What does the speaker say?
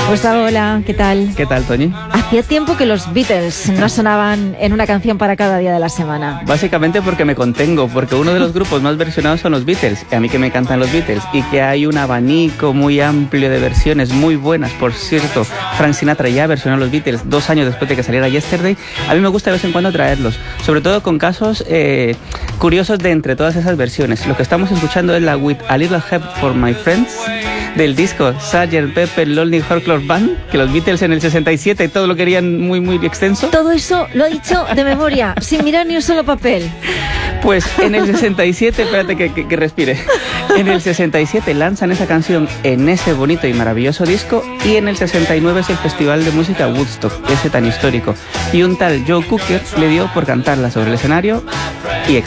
Gustavo, hola, ¿qué tal? ¿Qué tal, Toñi? Hacía tiempo que los Beatles no sonaban en una canción para cada día de la semana. Básicamente porque me contengo, porque uno de los grupos más versionados son los Beatles, y a mí que me encantan los Beatles, y que hay un abanico muy amplio de versiones muy buenas. Por cierto, Frank Sinatra ya versionó los Beatles 2 años después de que saliera Yesterday. A mí me gusta de vez en cuando traerlos, sobre todo con casos curiosos de entre todas esas versiones. Lo que estamos escuchando es la With a Little Help for My Friends, del disco Sgt. Pepper Lonely Hearts Club Band, que los Beatles en el 67 todo lo querían muy extenso. Todo eso lo ha dicho de memoria, sin mirar ni un solo papel. Pues en el 67, espérate que respire. En el 67 lanzan esa canción en ese bonito y maravilloso disco, y en el 69 es el Festival de Música Woodstock, ese tan histórico. Y un tal Joe Cocker le dio por cantarla sobre el escenario